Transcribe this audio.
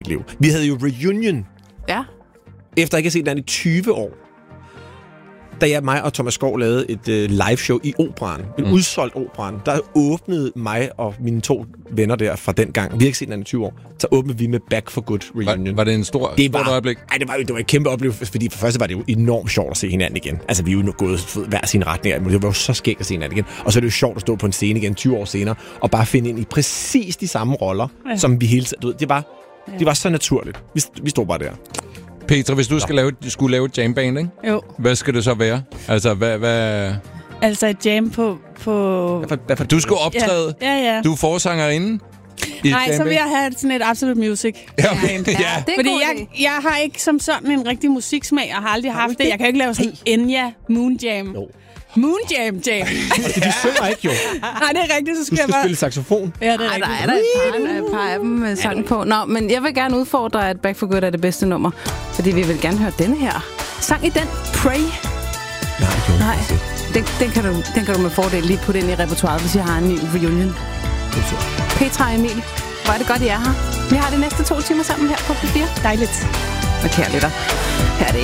liv. Vi havde jo reunion. Ja. Efter ikke at set den i 20 år. Da mig og Thomas Skov lavede et liveshow i Operan, en udsolgt Operan, der åbnede mig og mine 2 venner der fra den gang, vi har ikke set den i 20 år, så åbnede vi med Back for Good reunion. Var det en stort øjeblik? Nej, det var et kæmpe oplevelse, fordi for første var det jo enormt sjovt at se hinanden igen. Altså, vi er jo gået hver sin retning, men det var jo så skægt at se hinanden igen. Og så er det jo sjovt at stå på en scene igen 20 år senere, og bare finde ind i præcis de samme roller, som vi hele tiden... Det var så naturligt. Vi stod bare der. Petra, hvis du skulle lave et jamband, ikke? Jo. Hvad skal det så være? Altså, hvad... Altså et jam på... Du skulle optræde. Ja. Du er forsangerinde. Nej, så vil jeg have sådan et Absolute Music. Ja. Fordi jeg har ikke som sådan en rigtig musiksmag. Jeg har aldrig haft det. Jeg kan ikke lave sådan Enya Moon Jam. Moon Jam. Du synger ikke jo. Nej, det er rigtigt, så skal jeg bare... Du skal spille saxofon. Ja, det er rigtigt. Der er et par af dem med sang på. Nå, men jeg vil gerne udfordre, at Back for Good er det bedste nummer. Fordi vi vil gerne høre denne her. Sang i den, Pray. Nej, den kan du med fordel lige putte ind i repertoiret, hvis jeg har en ny reunion. Petra og Emil, hvor er det godt, I er her. Vi har de næste 2 timer sammen her på P4. Dejligt. Og kære lytter, her er det